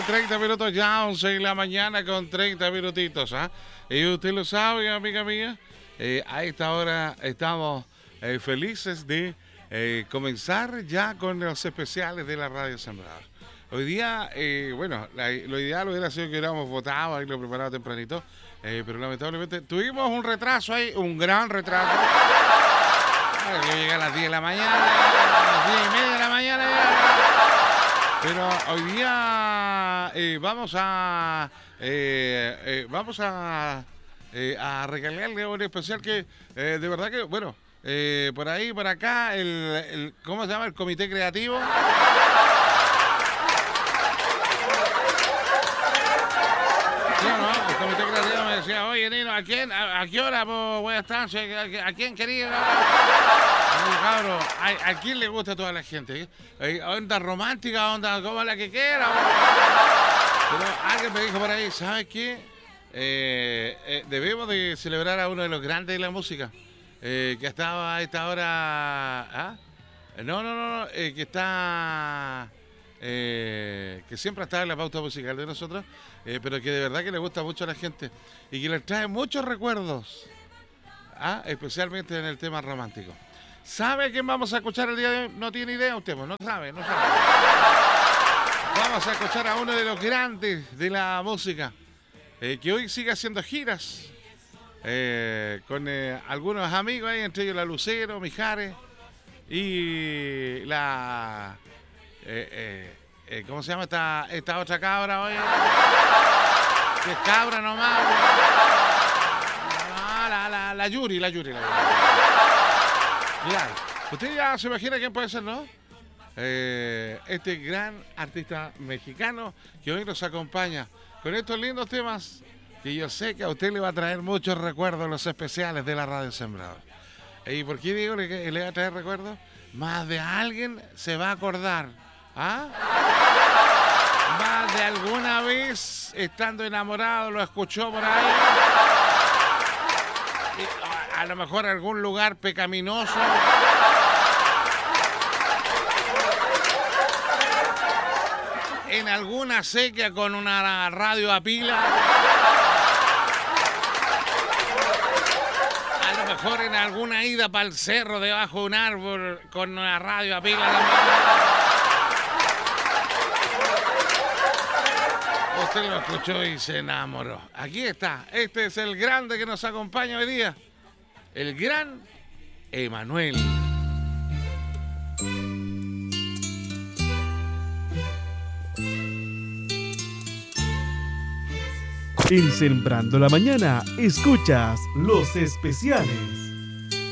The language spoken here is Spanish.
30 minutos ya, 11 de la mañana con 30 minutitos. Y usted lo sabe, amiga mía, a esta hora estamos felices de comenzar ya con los especiales de la Radio Sembrador. Hoy día, bueno, lo ideal hubiera sido que hubiéramos votado y lo preparado tempranito, pero lamentablemente tuvimos un retraso ahí, un gran retraso. Yo llegué a las 10 de la mañana, a las 10 y media de la mañana ya. Pero hoy día vamos a regalarle un especial que de verdad que, bueno, por ahí, por acá, ¿cómo se llama? El Comité Creativo. Sí, ¿no? El Comité Creativo me decía, oye, Nino, ¿a qué hora voy a estar? ¿A quién quería? Cabro, ¿a quién le gusta a toda la gente? Onda romántica, onda como la que quiera. Pero alguien me dijo por ahí, ¿sabes qué? Debemos de celebrar a uno de los grandes de la música. Que estaba a esta hora... No, que está... que siempre está en la pauta musical de nosotros, pero que de verdad que le gusta mucho a la gente y que les trae muchos recuerdos, especialmente en el tema romántico. ¿Sabe quién vamos a escuchar el día de hoy? No tiene idea usted, no sabe. Vamos a escuchar a uno de los grandes de la música, que hoy sigue haciendo giras con algunos amigos ahí, entre ellos la Lucero, Mijares y la... ¿cómo se llama esta otra cabra hoy? Que es cabra nomás. La Yuri. Claro. Usted ya se imagina quién puede ser, ¿no? Este gran artista mexicano que hoy nos acompaña con estos lindos temas que yo sé que a usted le va a traer muchos recuerdos, los especiales de la Radio Sembrador. ¿Y por qué digo que le va a traer recuerdos? Más de alguien se va a acordar. Más de alguna vez, estando enamorado, lo escuchó por ahí. A lo mejor algún lugar pecaminoso. En alguna sequía con una radio a pila. A lo mejor en alguna ida para el cerro debajo de un árbol con una radio a pila también. Usted lo escuchó y se enamoró. Aquí está. Este es el grande que nos acompaña hoy día. El gran Emanuel. En Sembrando la Mañana, escuchas los especiales.